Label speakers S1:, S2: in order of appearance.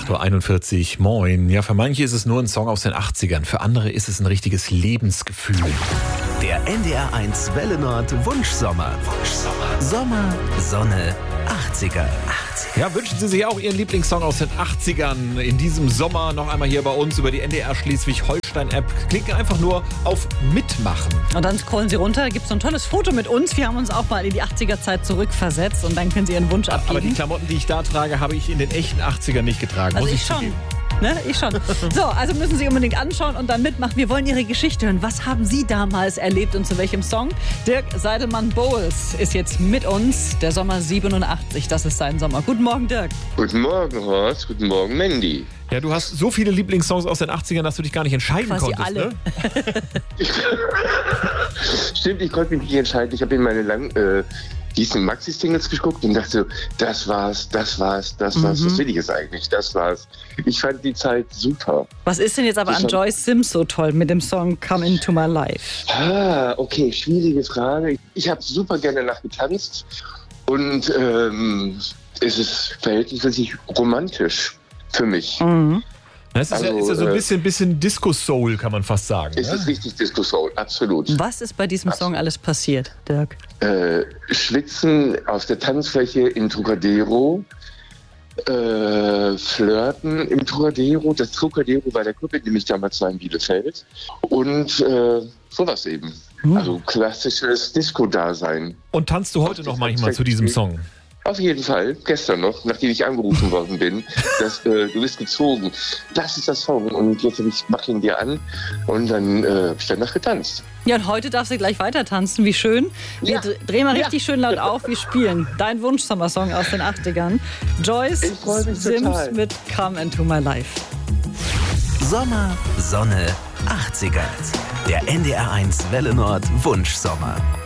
S1: 8.41 Uhr, moin. Ja, für manche ist es nur ein Song aus den 80ern, für andere ist es ein richtiges Lebensgefühl.
S2: Der NDR1 Welle Nord Wunschsommer. Sommer, Sonne, 80er.
S1: Ja, wünschen Sie sich auch Ihren Lieblingssong aus den 80ern in diesem Sommer noch einmal hier bei uns über die NDR Schleswig-Holstein-App. Klicken einfach nur auf Mitmachen.
S3: Und dann scrollen Sie runter, da gibt es so ein tolles Foto mit uns. Wir haben uns auch mal in die 80er-Zeit zurückversetzt und dann können Sie Ihren Wunsch abgeben.
S1: Aber die Klamotten, die ich da trage, habe ich in den echten 80ern nicht getragen,
S3: Also
S1: muss
S3: ich schon.
S1: zugeben.
S3: Ne, ich schon. So, also müssen Sie unbedingt anschauen und dann mitmachen. Wir wollen Ihre Geschichte hören. Was haben Sie damals erlebt und zu welchem Song? Dirk Seidelmann-Bowles ist jetzt mit uns. Der Sommer 87, das ist sein Sommer. Guten Morgen, Dirk.
S4: Guten Morgen, Horst. Guten Morgen, Mandy.
S1: Ja, du hast so viele Lieblingssongs aus den 80ern, dass du dich gar nicht entscheiden
S3: Quasi
S1: konntest,
S3: alle.
S1: ne?
S4: Stimmt, ich konnte mich nicht entscheiden. Ich habe in meine diesen Maxi-Singles geguckt und dachte, das war's. Was will ich jetzt eigentlich? Das war's. Ich fand die Zeit super.
S3: Was ist denn jetzt aber an Joyce Sims so toll mit dem Song Come Into My Life?
S4: Okay, schwierige Frage. Ich habe super gerne nachgetanzt und es ist verhältnismäßig romantisch für mich.
S3: Mhm.
S1: Das ist, ist ja so ein bisschen Disco-Soul, kann man fast sagen.
S4: Es ist richtig Disco-Soul, absolut.
S3: Was ist bei diesem Song alles passiert, Dirk?
S4: Schwitzen auf der Tanzfläche in Trocadero, Flirten im Trocadero. Das Trocadero war der Club, in dem ich damals war in Bielefeld. Und sowas eben. Also klassisches Disco-Dasein.
S1: Und tanzt du heute noch manchmal zu diesem Song?
S4: Auf jeden Fall, gestern noch, nachdem ich angerufen worden bin, dass du bist gezogen. Das ist das Song und jetzt mach ihn dir an und dann hab ich danach getanzt.
S3: Ja, und heute darfst du gleich weiter tanzen. Wie schön. Wir drehen mal richtig schön laut auf. Wir spielen dein Wunsch-Sommersong aus den 80ern. Joyce Sims
S4: total.
S3: mit Come Into My Life.
S2: Sommer, Sonne, 80er. Der NDR1 Welle Nord Wunschsommer.